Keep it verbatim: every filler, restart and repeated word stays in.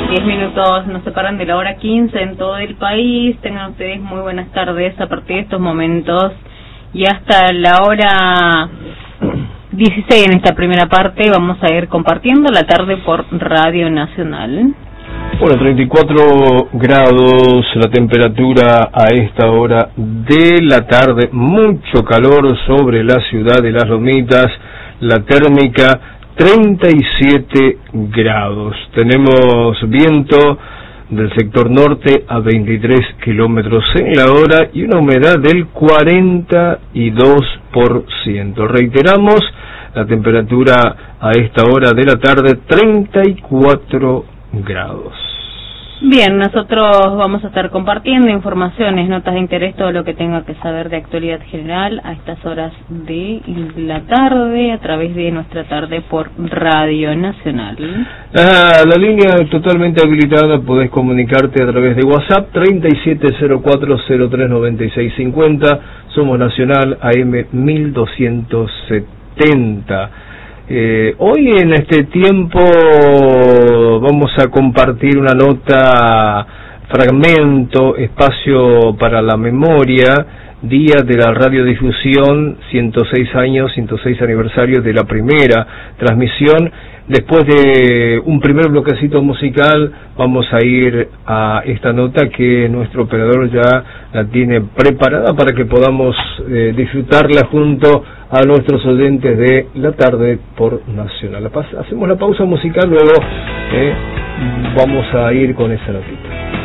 diez minutos nos separan de la hora quince en todo el país. Tengan ustedes muy buenas tardes a partir de estos momentos y hasta la hora dieciséis en esta primera parte vamos a ir compartiendo la tarde por Radio Nacional. Bueno, treinta y cuatro grados la temperatura a esta hora de la tarde, mucho calor sobre la ciudad de Las Lomitas, la térmica treinta y siete grados. Tenemos viento del sector norte a veintitrés kilómetros en la hora y una humedad del cuarenta y dos por ciento. Reiteramos, la temperatura a esta hora de la tarde, treinta y cuatro grados. Bien, nosotros vamos a estar compartiendo informaciones, notas de interés, todo lo que tenga que saber de actualidad general a estas horas de la tarde a través de nuestra tarde por Radio Nacional. Ah, la línea totalmente habilitada, podés comunicarte a través de WhatsApp treinta y siete cero cuatro cero tres noventa y seis cincuenta, somos Nacional A M mil doscientos setenta. Eh, hoy en este tiempo vamos a compartir una nota, fragmento, espacio para la memoria, día de la radiodifusión, ciento seis años, ciento seis aniversario de la primera transmisión. Después de un primer bloquecito musical vamos a ir a esta nota que nuestro operador ya la tiene preparada para que podamos eh, disfrutarla junto a nuestros oyentes de la tarde por Nacional. Hacemos la pausa musical, luego eh, vamos a ir con esa notita.